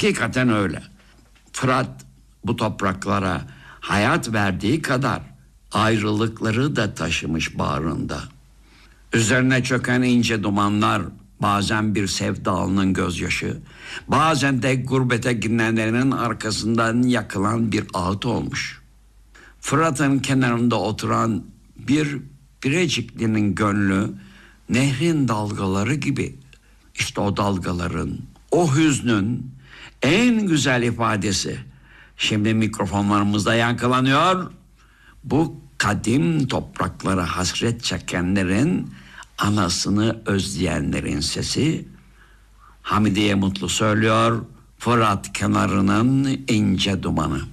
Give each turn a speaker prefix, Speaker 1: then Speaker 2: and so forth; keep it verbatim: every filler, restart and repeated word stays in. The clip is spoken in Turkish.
Speaker 1: Hakikaten öyle. Fırat bu topraklara hayat verdiği kadar ayrılıkları da taşımış bağrında. Üzerine çöken ince dumanlar bazen bir sevdalının gözyaşı, bazen de gurbete gidenlerin arkasından yakılan bir ağıt olmuş. Fırat'ın kenarında oturan bir Bireciklinin gönlü nehrin dalgaları gibi. İşte o dalgaların, o hüznün en güzel ifadesi şimdi mikrofonlarımızda yankılanıyor. Bu kadim topraklara hasret çekenlerin, anasını özleyenlerin sesi. Hamidiye Mutlu söylüyor, Fırat kenarının ince dumanı.